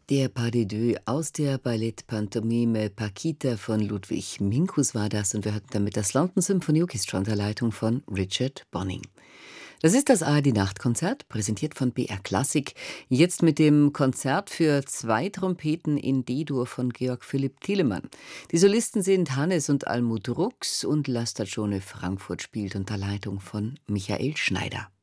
Der Pas de deux aus der Ballettpantomime Paquita von Ludwig Minkus war das, und wir hörten damit das London Symphony Orchestra unter Leitung von Richard Bonning. Das ist das ARD-Nachtkonzert, präsentiert von BR Klassik. Jetzt mit dem Konzert für zwei Trompeten in D-Dur von Georg Philipp Telemann. Die Solisten sind Hannes und Almut Rux, und La Stagione Frankfurt spielt unter Leitung von Michael Schneider.